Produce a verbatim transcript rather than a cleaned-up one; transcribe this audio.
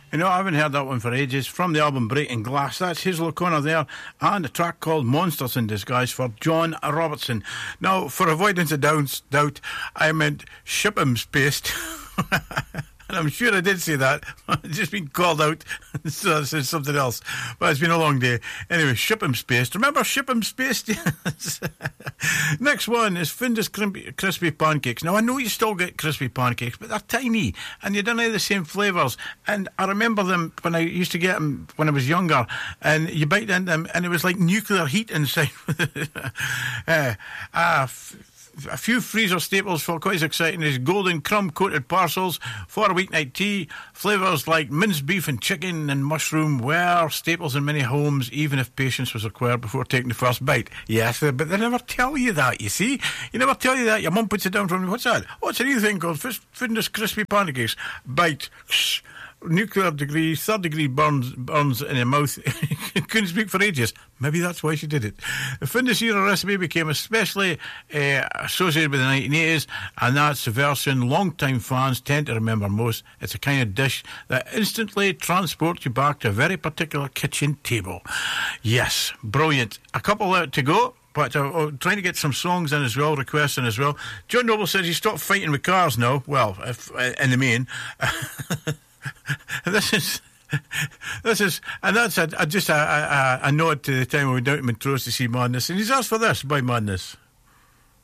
You know, I haven't heard that one for ages. From the album Breaking Glass, that's Hazel O'Connor there, and a track called Monsters in Disguise for John Robertson. Now, for avoidance of doubt, I meant Shipham's Paste. And I'm sure I did say that. It's just been called out, so I said something else. But it's been a long day. Anyway, Shipham's Paste. Remember Shipham's Paste? Yes. Next one is Findus Crispy Pancakes. Now, I know you still get crispy pancakes, but they're tiny, and you don't have the same flavours. And I remember them when I used to get them when I was younger, and you bite into them, and it was like nuclear heat inside. uh, uh, f- A few freezer staples for quite as exciting as golden crumb-coated parcels for a weeknight tea. Flavours like minced beef and chicken and mushroom were staples in many homes, even if patience was required before taking the first bite. Yes, but they never tell you that, you see. You never tell you that. Your mum puts it down for me. What's that? Oh, it's a new thing called Findus Crispy Pancakes. Bite. Shh. Nuclear degree, third degree burns burns in your mouth. Couldn't speak for ages. Maybe that's why she did it. The Findus Era recipe became especially uh, associated with the nineteen eighties, and that's the version long-time fans tend to remember most. It's a kind of dish that instantly transports you back to a very particular kitchen table. Yes, brilliant. A couple uh, to go. But uh, uh, trying to get some songs in as well, requests in as well. John Noble says he stopped fighting with cars now. Well, if, uh, in the main. This is, this is, and that's a, a, just a, a, a nod to the time we went down to Montrose to see Madness, and he's asked for this by Madness.